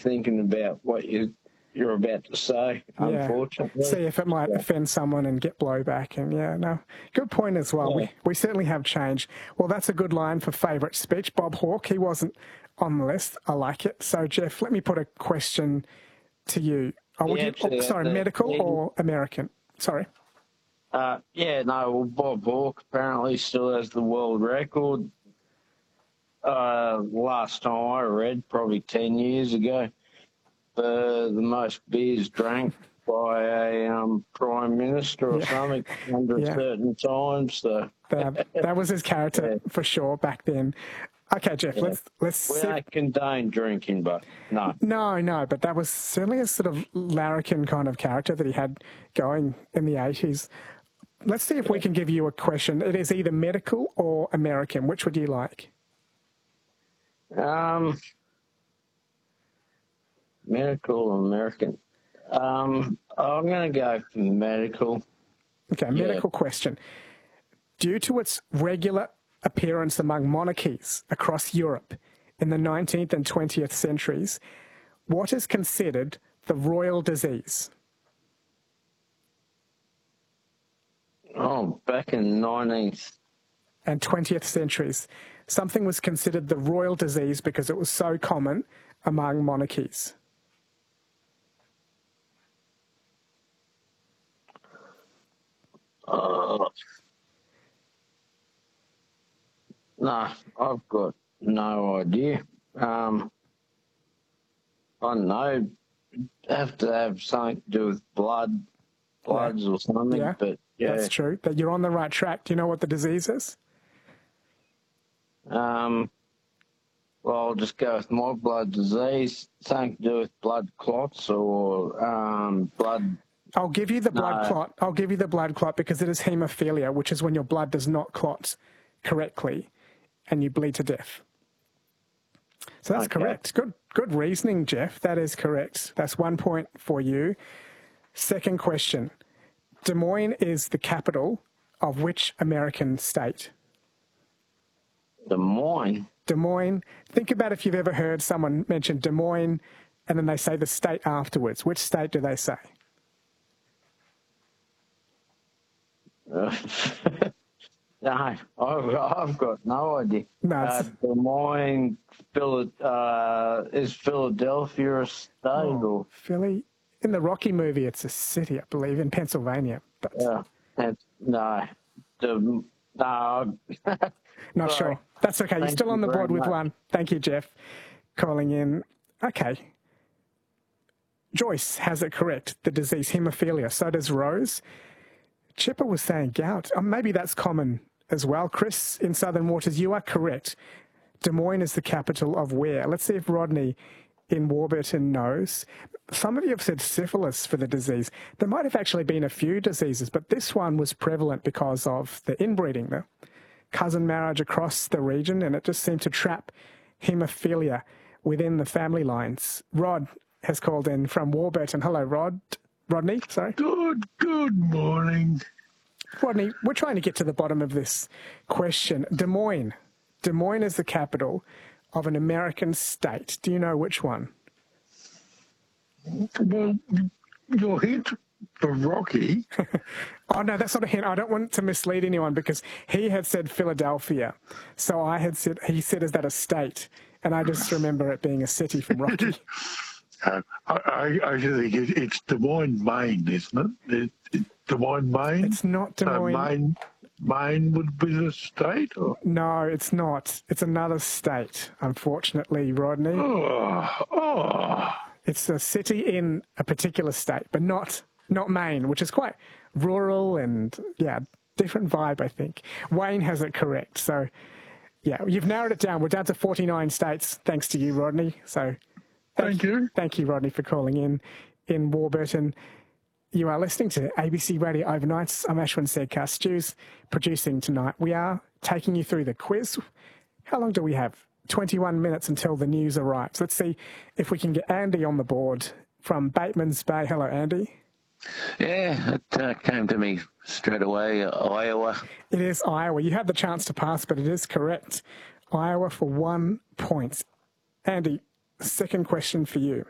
thinking about what you're about to say, unfortunately. See if it might offend someone and get blowback. And no, good point as well. Yeah. We certainly have changed. Well, that's a good line for favourite speech. Bob Hawke, he wasn't on the list. I like it. So, Jeff, let me put a question to you. Medical or American? Sorry. Well, Bob Hawke apparently still has the world record. Last time I read, probably 10 years ago, the most beers drank by a prime minister or something under a certain time. So that was his character for sure back then. Okay, Jeff, let's we don't condone drinking, but no. No, but that was certainly a sort of larrikin kind of character that he had going in the 80s. Let's see if we can give you a question. It is either medical or American. Which would you like? Medical or American? I'm going to go for medical. Okay, medical question. Due to its regular appearance among monarchies across Europe in the 19th and 20th centuries, what is considered the royal disease? Oh, back in the 19th and 20th centuries, something was considered the royal disease because it was so common among monarchies. No, I've got no idea. I don't know. Have to have something to do with bloods or something. Yeah, but that's true. But you're on the right track. Do you know what the disease is? Well, I'll just go with my blood disease. Something to do with blood clots or blood. I'll give you the blood clot. I'll give you the blood clot because it is haemophilia, which is when your blood does not clot correctly and you bleed to death. So that's correct. Good reasoning, Jeff. That is correct. That's 1 point for you. Second question. Des Moines is the capital of which American state? Des Moines? Des Moines. Think about if you've ever heard someone mention Des Moines and then they say the state afterwards. Which state do they say? No, I've got no idea. No, Des Moines, is Philadelphia a state or Philly? In the Rocky movie, it's a city, I believe, in Pennsylvania. But no. Not sure. That's okay. You're still on the board with one. Thank you, Jeff, calling in. Okay. Joyce has it correct, the disease haemophilia. So does Rose. Chipper was saying gout. Maybe that's common as well. Chris, in Southern Waters, you are correct. Des Moines is the capital of where? Let's see if Rodney in Warburton knows. Some of you have said syphilis for the disease. There might have actually been a few diseases, but this one was prevalent because of the inbreeding, the cousin marriage across the region, and it just seemed to trap haemophilia within the family lines. Rod has called in from Warburton. Hello, Rodney, sorry. Good morning. Rodney, we're trying to get to the bottom of this question. Des Moines. Des Moines is the capital of an American state. Do you know which one? Well, your hint for Rocky. Oh, no, that's not a hint. I don't want to mislead anyone because he had said Philadelphia. So I had said, he said, is that a state? And I just remember it being a city from Rocky. I think it's Des Moines, Maine, isn't it? Des Moines, Maine? It's not Des Moines. Maine would be the state? Or? No, it's not. It's another state, unfortunately, Rodney. It's a city in a particular state, but not Maine, which is quite rural and, different vibe, I think. Wayne has it correct. So, you've narrowed it down. We're down to 49 states, thanks to you, Rodney. So, Thank you. Thank you, Rodney, for calling in Warburton. You are listening to ABC Radio Overnights. I'm Ashwin Sedkar. Stu's producing tonight. We are taking you through the quiz. How long do we have? 21 minutes until the news arrives. Let's see if we can get Andy on the board from Bateman's Bay. Hello, Andy. Yeah, it came to me straight away, Iowa. It is Iowa. You had the chance to pass, but it is correct. Iowa for 1 point. Andy, second question for you.